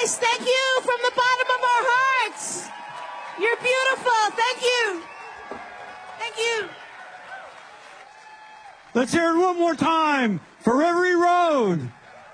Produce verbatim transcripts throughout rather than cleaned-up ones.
guys. Thank you from the bottom of our hearts. You're beautiful. Thank you. Thank you. Let's hear it one more time for Every Road.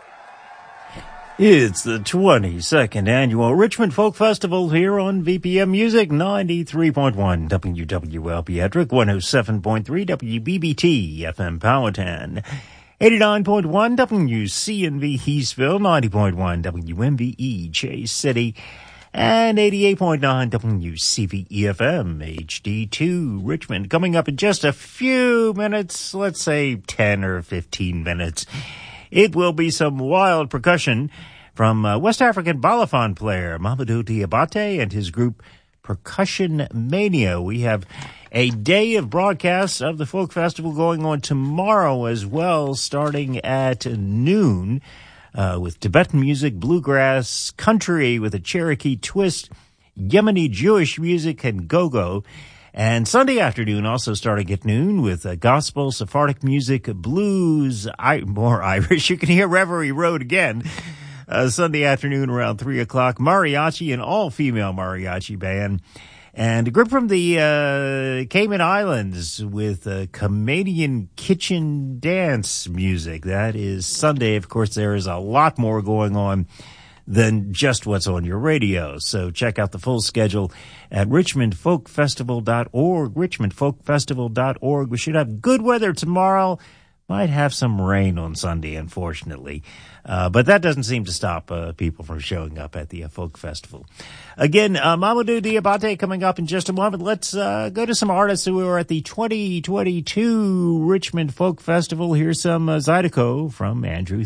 It's the twenty-second annual Richmond Folk Festival here on V P M Music ninety-three point one W W L P Edric, one oh seven point three W B B T F M Powhatan, eighty-nine point one W C N V Eastville, ninety point one W M V E Chase City, and eighty-eight point nine W C V E F M H D two Richmond. Coming up in just a few minutes, let's say ten or fifteen minutes, it will be some wild percussion from uh, West African balafon player Mamadou Diabate and his group Percussion Mania. We have a day of broadcasts of the Folk Festival going on tomorrow as well, starting at noon, uh, with Tibetan music, bluegrass, country with a Cherokee twist, Yemeni Jewish music, and go-go. And Sunday afternoon, also starting at noon, with uh, gospel, Sephardic music, blues, I- more Irish. You can hear Reverie Road again. Uh, Sunday afternoon around three o'clock, mariachi, an all-female mariachi band. And a group from the uh, Cayman Islands with uh, Canadian kitchen dance music. That is Sunday. Of course, there is a lot more going on than just what's on your radio. So check out the full schedule at richmond folk festival dot org, richmond folk festival dot org. We should have good weather tomorrow. Might have some rain on Sunday, unfortunately. Uh, but that doesn't seem to stop uh, people from showing up at the uh, Folk Festival. Again, uh, Mamadou Diabate coming up in just a moment. Let's uh, go to some artists who are at the twenty twenty-two Richmond Folk Festival. Here's some uh, Zydeco from Andrew